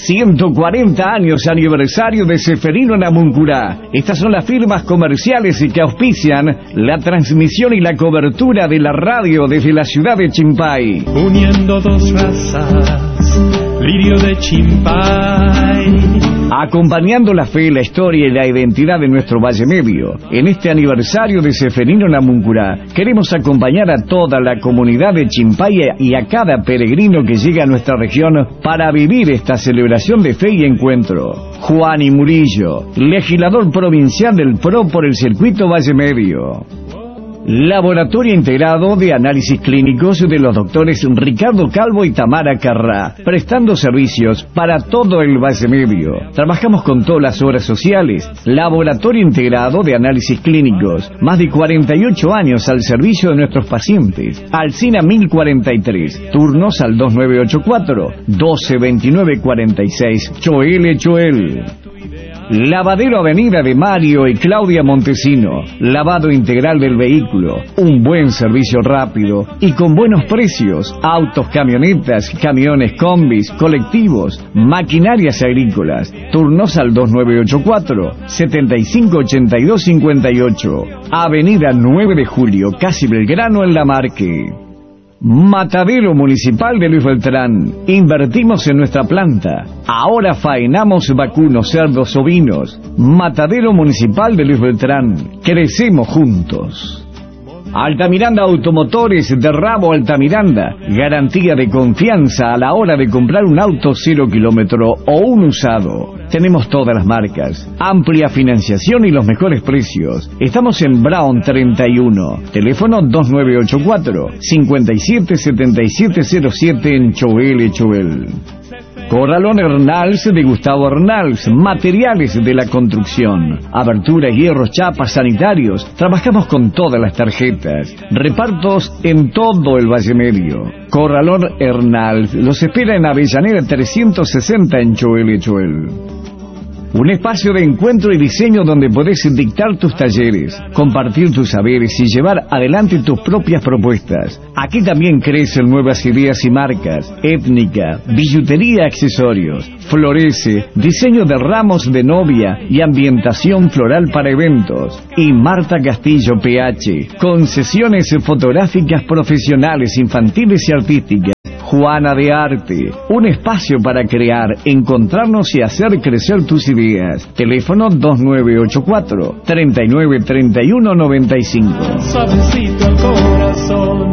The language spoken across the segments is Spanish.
140 años aniversario de Ceferino Namuncurá. Estas son las firmas comerciales que auspician la transmisión y la cobertura de la radio desde la ciudad de Chimpay. Uniendo dos razas, lirio de Chimpay. Acompañando la fe, la historia y la identidad de nuestro Valle Medio. En este aniversario de Ceferino Namuncurá, queremos acompañar a toda la comunidad de Chimpay y a cada peregrino que llega a nuestra región para vivir esta celebración de fe y encuentro. Juan y Murillo, legislador provincial del PRO por el circuito Valle Medio. Laboratorio Integrado de Análisis Clínicos de los doctores Ricardo Calvo y Tamara Carrá, prestando servicios para todo el Valle Medio. Trabajamos con todas las obras sociales. Laboratorio Integrado de Análisis Clínicos, más de 48 años al servicio de nuestros pacientes. Alsina 1043, turnos al 2984-122946, Choel. Lavadero Avenida de Mario y Claudia Montesino. Lavado integral del vehículo. Un buen servicio rápido y con buenos precios. Autos, camionetas, camiones, combis, colectivos, maquinarias agrícolas. Turnos al 2984-758258. Avenida 9 de Julio, casi Belgrano en La Marque. Matadero Municipal de Luis Beltrán. Invertimos en nuestra planta. Ahora faenamos vacunos, cerdos, ovinos. Matadero Municipal de Luis Beltrán. Crecemos juntos. Altamiranda Automotores de Rabo Altamiranda. Garantía de confianza a la hora de comprar un auto 0 kilómetro o un usado. Tenemos todas las marcas, amplia financiación y los mejores precios. Estamos en Brown 31, teléfono 2984-577707 en Choel. Corralón Hernals de Gustavo Hernals, materiales de la construcción, aberturas, hierros, chapas, sanitarios. Trabajamos con todas las tarjetas, repartos en todo el Valle Medio. Corralón Hernals los espera en Avellaneda 360 en Choel. Un espacio de encuentro y diseño donde podés dictar tus talleres, compartir tus saberes y llevar adelante tus propias propuestas. Aquí también crecen nuevas ideas y marcas, étnica, billutería, accesorios, florece, diseño de ramos de novia y ambientación floral para eventos. Y Marta Castillo PH, concesiones fotográficas profesionales, infantiles y artísticas. Juana de Arte, un espacio para crear, encontrarnos y hacer crecer tus ideas. Teléfono 2984-393195. Suavecito al corazón.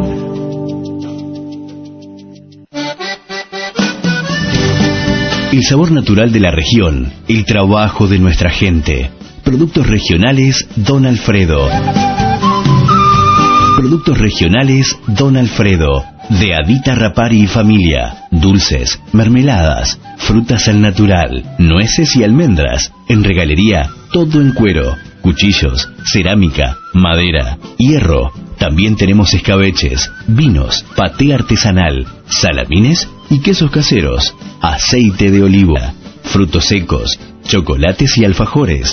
El sabor natural de la región, el trabajo de nuestra gente. Productos regionales Don Alfredo. Productos regionales Don Alfredo. De Adita Rapari y familia. Dulces, mermeladas, frutas al natural, nueces y almendras. En regalería, todo en cuero. Cuchillos, cerámica, madera, hierro. También tenemos escabeches, vinos, paté artesanal, salamines y quesos caseros. Aceite de oliva, frutos secos, chocolates y alfajores.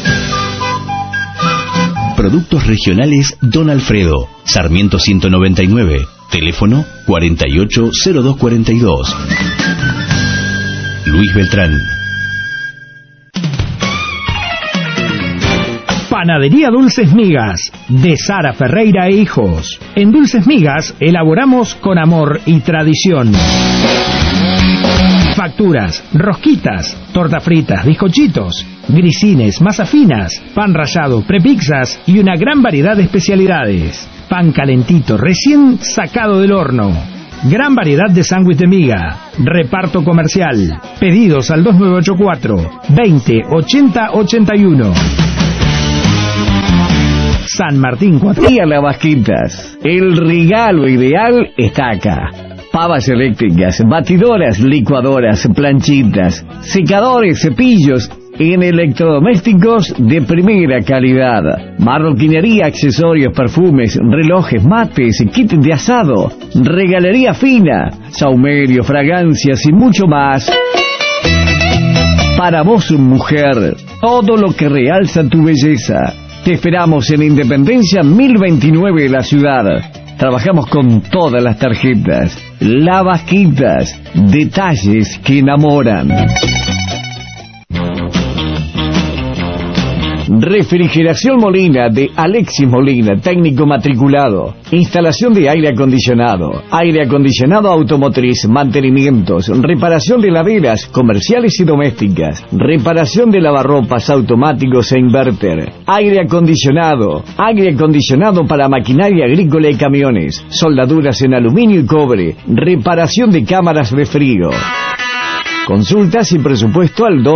Productos regionales Don Alfredo. Sarmiento 199. Teléfono 480242. Luis Beltrán. Panadería Dulces Migas, de Sara Ferreira e Hijos. En Dulces Migas elaboramos con amor y tradición. Facturas, rosquitas, tortas fritas, bizcochitos, grisines, masa finas, pan rallado, prepizzas y una gran variedad de especialidades. Pan calentito, recién sacado del horno. Gran variedad de sándwich de miga. Reparto comercial. Pedidos al 2984-208081. San Martín 4. Y a las vasquitas. El regalo ideal está acá. Pavas eléctricas, batidoras, licuadoras, planchitas, secadores, cepillos, en electrodomésticos de primera calidad. Marroquinería, accesorios, perfumes, relojes, mates, kit de asado, regalería fina, saumerio, fragancias y mucho más. Para vos, mujer, todo lo que realza tu belleza. Te esperamos en Independencia 1029 de la ciudad. Trabajamos con todas las tarjetas. Lavasquitas, detalles que enamoran. Refrigeración Molina de Alexis Molina, técnico matriculado. Instalación de aire acondicionado automotriz, mantenimientos, reparación de heladeras comerciales y domésticas, reparación de lavarropas automáticos e inverter, aire acondicionado para maquinaria agrícola y camiones, soldaduras en aluminio y cobre, reparación de cámaras de frío. Consultas y presupuesto al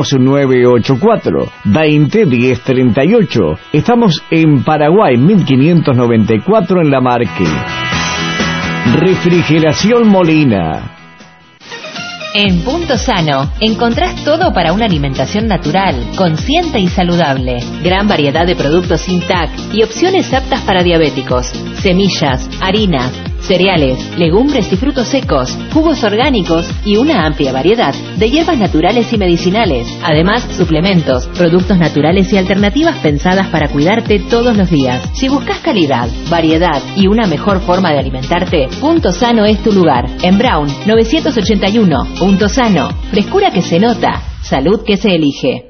2984-201038. Estamos en Paraguay 1594 en La Marque. Refrigeración Molina. En Punto Sano encontrás todo para una alimentación natural, consciente y saludable. Gran variedad de productos sin TAC y opciones aptas para diabéticos. Semillas, harinas, cereales, legumbres y frutos secos, jugos orgánicos y una amplia variedad de hierbas naturales y medicinales. Además, suplementos, productos naturales y alternativas pensadas para cuidarte todos los días. Si buscas calidad, variedad y una mejor forma de alimentarte, Punto Sano es tu lugar. En Brown 981, Punto Sano. Frescura que se nota, salud que se elige.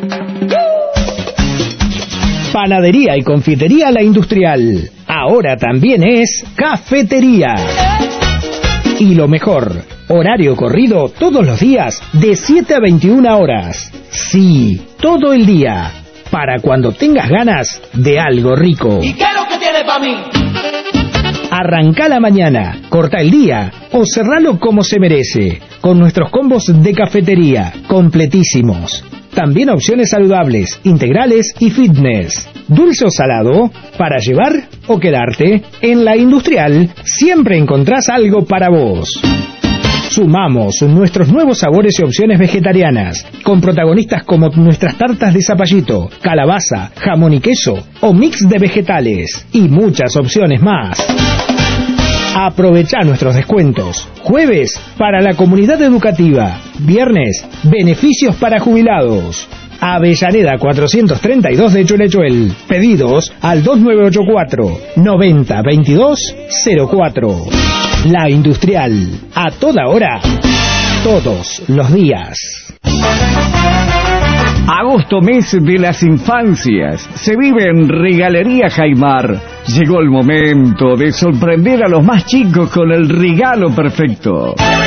Panadería y confitería La Industrial. Ahora también es cafetería. Y lo mejor, horario corrido todos los días de 7 a 21 horas. Sí, todo el día. Para cuando tengas ganas de algo rico. ¿Y qué es lo que tiene para mí? Arranca la mañana, corta el día o cerralo como se merece. Con nuestros combos de cafetería, completísimos. También opciones saludables, integrales y fitness. Dulce o salado, para llevar o quedarte. En La Industrial siempre encontrás algo para vos. Sumamos nuestros nuevos sabores y opciones vegetarianas, con protagonistas como nuestras tartas de zapallito, calabaza, jamón y queso o mix de vegetales y muchas opciones más. Aprovechá nuestros descuentos. Jueves, para la comunidad educativa. Viernes, beneficios para jubilados. Avellaneda 432 de Chulechuel. Pedidos al 2984-902204. La Industrial. A toda hora, todos los días. Agosto, mes de las infancias. Se vive en Regalería Jaimar. Llegó el momento de sorprender a los más chicos con el regalo perfecto.